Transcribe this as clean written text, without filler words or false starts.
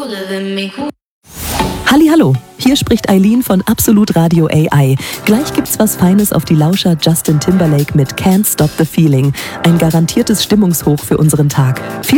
Hallihallo, hier spricht Eileen von Absolut Radio AI. Gleich gibt's was Feines auf die Lauscher Justin Timberlake mit Can't Stop the Feeling. Ein garantiertes Stimmungshoch für unseren Tag. Viel